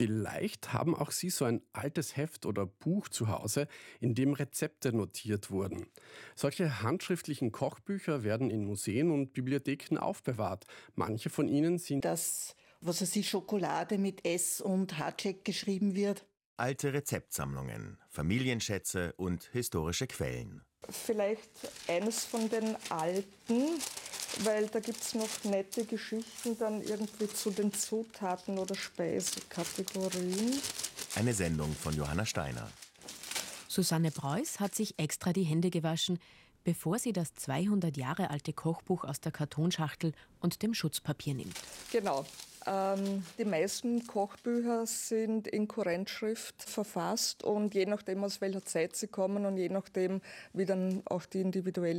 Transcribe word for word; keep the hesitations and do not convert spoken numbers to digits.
Vielleicht haben auch Sie so ein altes Heft oder Buch zu Hause, in dem Rezepte notiert wurden. Solche handschriftlichen Kochbücher werden in Museen und Bibliotheken aufbewahrt. Manche von ihnen sind Dass, was weiß ich, Schokolade mit S und Hacek geschrieben wird. Alte Rezeptsammlungen, Familienschätze und historische Quellen. Vielleicht eines von den alten, weil da gibt es noch nette Geschichten dann irgendwie zu den Zutaten oder Speisekategorien. Eine Sendung von Johanna Steiner. Susanne Preuß hat sich extra die Hände gewaschen, bevor sie das zweihundert Jahre alte Kochbuch aus der Kartonschachtel und dem Schutzpapier nimmt. Genau. Ähm, die meisten Kochbücher sind in Kurrentschrift verfasst und je nachdem, aus welcher Zeit sie kommen und je nachdem, wie dann auch die individuelle